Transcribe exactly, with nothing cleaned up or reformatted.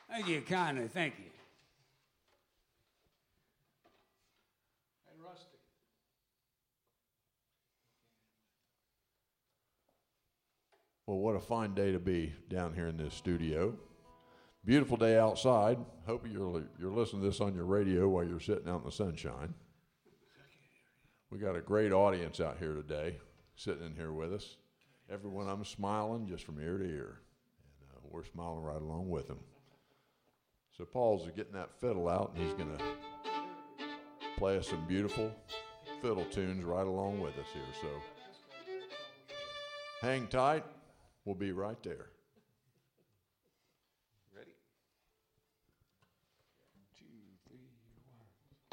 Thank you kindly. Thank you. Hey, Rusty. Well, what a fine day to be down here in this studio. Beautiful day outside. Hope you're you're listening to this on your radio while you're sitting out in the sunshine. We got a great audience out here today, sitting in here with us. Everyone, I'm smiling just from ear to ear, and uh, we're smiling right along with them. So Paul's getting that fiddle out, and he's going to play us some beautiful fiddle tunes right along with us here. So hang tight. We'll be right there.